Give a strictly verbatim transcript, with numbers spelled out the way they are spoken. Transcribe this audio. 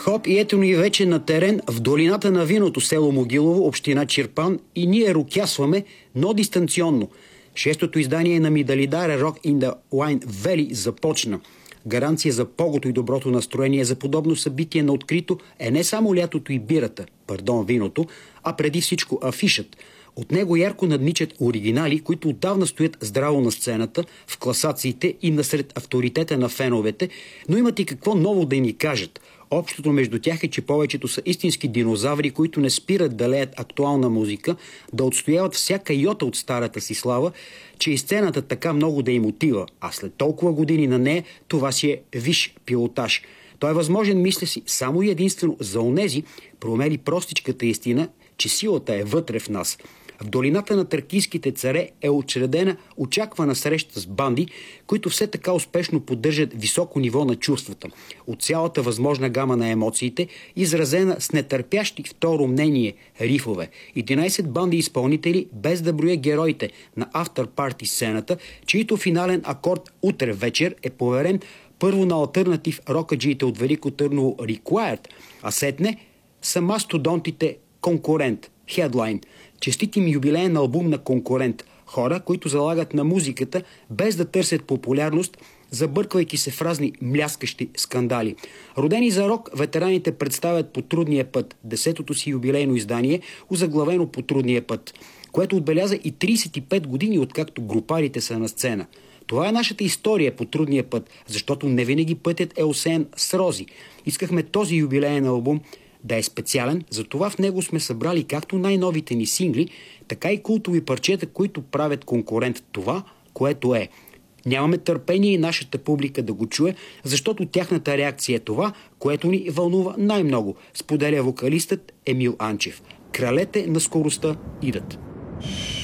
Хоп, и ето ни вече на терен в долината на виното, село Могилово, община Чирпан, и ние рокясваме, но дистанционно. Шестото издание на Мидалидара Rock in the Wine Valley започна. Гаранция за погото и доброто настроение за подобно събитие на открито е не само лятото и бирата, пардон, виното, а преди всичко афишът. От него ярко надничат оригинали, които отдавна стоят здраво на сцената, в класациите и насред авторитета на феновете, но имат и какво ново да ни кажат. Общото между тях е, че повечето са истински динозаври, които не спират да леят актуална музика, да отстояват всяка йота от старата си слава, че и сцената така много да им отива, а след толкова години на нея това си е висш пилотаж. Той е възможен, мисля си, само и единствено за онези, проумели простичката истина, че силата е вътре в нас. В долината на тракийските царе е учредена очаквана среща с банди, които все така успешно поддържат високо ниво на чувствата. От цялата възможна гама на емоциите, изразена с нетърпящи второ мнение рифове. единайсет банди изпълнители, без да броя героите на автор-парти сцената, чието финален акорд утре вечер е поверен първо на алтернатив рокаджиите от Велико Търново Required, а сетне са мастодонтите Конкурент, Headline. Честит им юбилеен албум на Конкурент. Хора, които залагат на музиката, без да търсят популярност, забърквайки се в разни мляскащи скандали. Родени за рок, ветераните представят По трудния път, десетото си юбилейно издание, озаглавено По трудния път, което отбеляза и трийсет и пет години, откакто групарите са на сцена. Това е нашата история по трудния път, защото не винаги пътят е осеян с рози. Искахме този юбилеен албум да е специален, затова в него сме събрали както най-новите ни сингли, така и култови парчета, които правят Конкурент това, което е. Нямаме търпение и нашата публика да го чуе, защото тяхната реакция е това, което ни вълнува най-много, споделя вокалистът Емил Анчев. Кралете на скоростта идат.